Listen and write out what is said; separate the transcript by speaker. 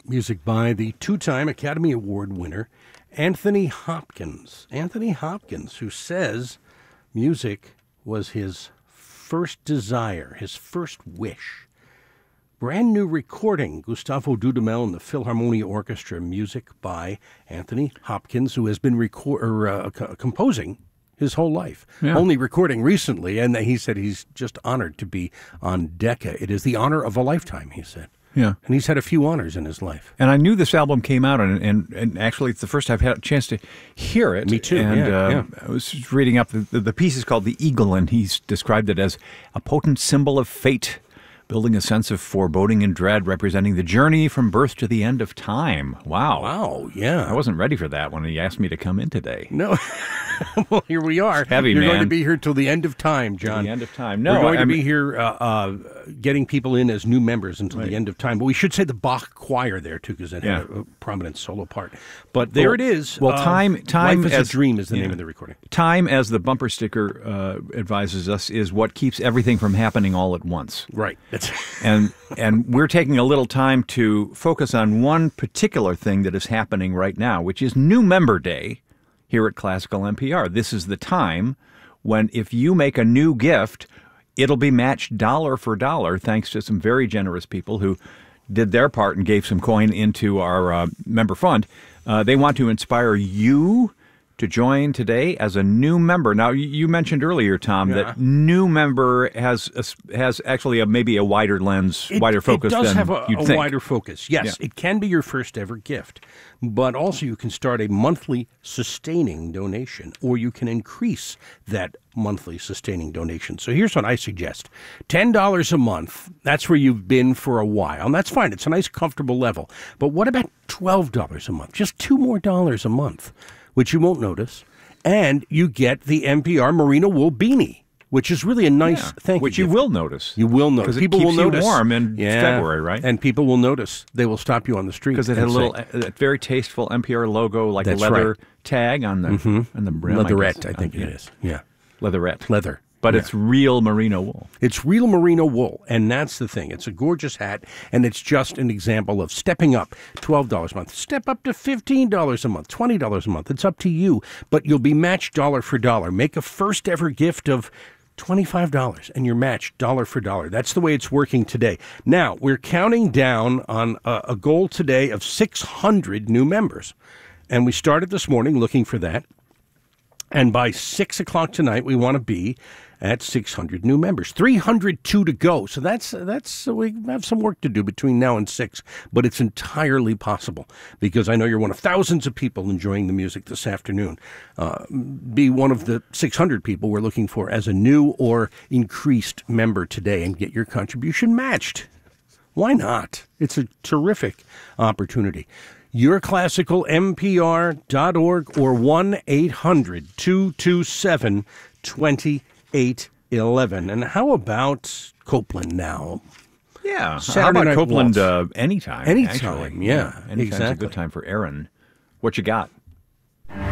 Speaker 1: Music by the two-time Academy Award winner, Anthony Hopkins. Anthony Hopkins, who says music was his first desire, his first wish. Brand new recording, Gustavo Dudamel and the Philharmonia Orchestra, music by Anthony Hopkins, who has been composing his whole life, only recording recently, and he said he's just honored to be on Decca. It is the honor of a lifetime, he said.
Speaker 2: Yeah.
Speaker 1: And he's had a few honors in his life.
Speaker 2: And I knew this album came out, and actually it's the first I've had a chance to hear it.
Speaker 1: Me too,
Speaker 2: and I was just reading up, the piece is called The Eagle, and he's described it as a potent symbol of fate, building a sense of foreboding and dread, representing the journey from birth to the end of time. Wow.
Speaker 1: Wow, yeah.
Speaker 2: I wasn't ready for that when he asked me to come in today.
Speaker 1: No. Well, here we are.
Speaker 2: Heavy,
Speaker 1: You're
Speaker 2: man.
Speaker 1: going to be here till the end of time, John.
Speaker 2: The end of time. No,
Speaker 1: we're going to be here getting people in as new members until the end of time. But we should say the Bach Choir there, too, because it had a prominent solo part. But there it is.
Speaker 2: Well, Time
Speaker 1: Life is
Speaker 2: as
Speaker 1: a Dream is the name of the recording.
Speaker 2: Time, as the bumper sticker advises us, is what keeps everything from happening all at once.
Speaker 1: Right.
Speaker 2: and we're taking a little time to focus on one particular thing that is happening right now, which is New Member Day here at Classical NPR. This is the time when if you make a new gift, it'll be matched dollar for dollar, thanks to some very generous people who did their part and gave some coin into our member fund. They want to inspire you to join today as a new member. Now, you mentioned earlier, Tom, that new member has actually maybe a wider lens, wider focus than you'd think.
Speaker 1: It does have a wider focus. Yes, it can be your first ever gift, but also you can start a monthly sustaining donation, or you can increase that monthly sustaining donation. So here's what I suggest. $10 a month, that's where you've been for a while, and that's fine. It's a nice, comfortable level. But what about $12 a month? Just $2 more a month, which you won't notice, and you get the NPR Merino Wool Beanie, which is really a nice thank you.
Speaker 2: Which you will notice.
Speaker 1: You will notice.
Speaker 2: Because
Speaker 1: people
Speaker 2: it keeps
Speaker 1: will notice.
Speaker 2: You warm in February, right?
Speaker 1: And people will notice. They will stop you on the street.
Speaker 2: Because it had a very tasteful NPR logo, like a leather tag on the brim.
Speaker 1: Leatherette, I think it is. Yeah.
Speaker 2: Leatherette.
Speaker 1: Leather.
Speaker 2: But it's real merino wool.
Speaker 1: It's real merino wool, and that's the thing. It's a gorgeous hat, and it's just an example of stepping up. $12 a month. Step up to $15 a month, $20 a month. It's up to you, but you'll be matched dollar for dollar. Make a first ever gift of $25, and you're matched dollar for dollar. That's the way it's working today. Now, we're counting down on a goal today of 600 new members, and we started this morning looking for that. And by 6 o'clock tonight, we want to be at 600 new members. 302 to go. So that's we have some work to do between now and 6, but it's entirely possible because I know you're one of thousands of people enjoying the music this afternoon. Be one of the 600 people we're looking for as a new or increased member today and get your contribution matched. Why not? It's a terrific opportunity. YourClassicalNPR.org or 1-800-227-2811. And how about Copeland now?
Speaker 2: Yeah.
Speaker 1: Saturday
Speaker 2: how about
Speaker 1: Night
Speaker 2: Copeland
Speaker 1: Waltz.
Speaker 2: anytime?
Speaker 1: Anytime,
Speaker 2: actually.
Speaker 1: yeah,
Speaker 2: Anytime's
Speaker 1: exactly.
Speaker 2: a good time for Aaron. What you got?